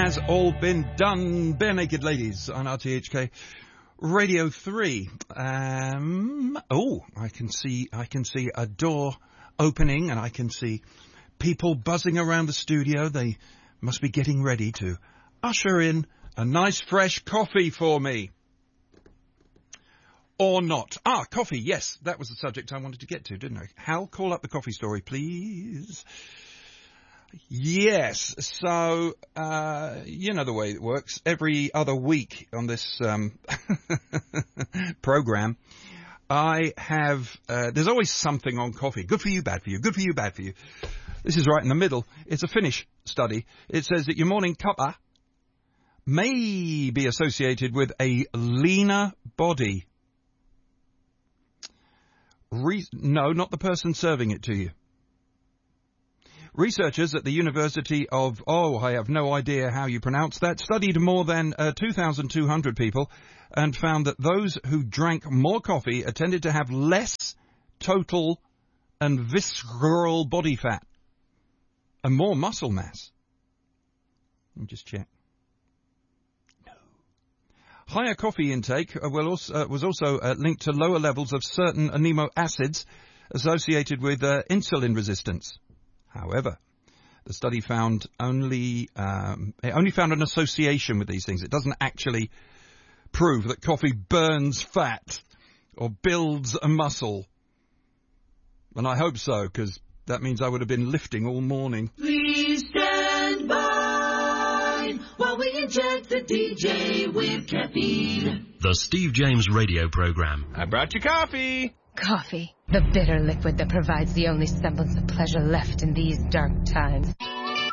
has all been done. Bare Naked Ladies on RTHK Radio 3. I can see a door opening, and I can see people buzzing around the studio. They must be getting ready to usher in a nice fresh coffee for me. Or not. Coffee, yes. That was the subject I wanted to get to, didn't I? Hal, call up the coffee story, please. Yes, so, you know the way it works. Every other week on this programme, I have, there's always something on coffee. Good for you, bad for you. Good for you, bad for you. This is right in the middle. It's a Finnish study. It says that your morning cuppa may be associated with a leaner body. No, not the person serving it to you. Researchers at the University of, I have no idea how you pronounce that, studied more than 2,200 people and found that those who drank more coffee tended to have less total and visceral body fat and more muscle mass. Let me just check. No. Higher coffee intake was also linked to lower levels of certain amino acids associated with insulin resistance. However, the study found only found an association with these things. It doesn't actually prove that coffee burns fat or builds a muscle. And I hope so, because that means I would have been lifting all morning. Please stand by while we inject the DJ with caffeine. The Steve James Radio Programme. I brought you coffee. Coffee, the bitter liquid that provides the only semblance of pleasure left in these dark times.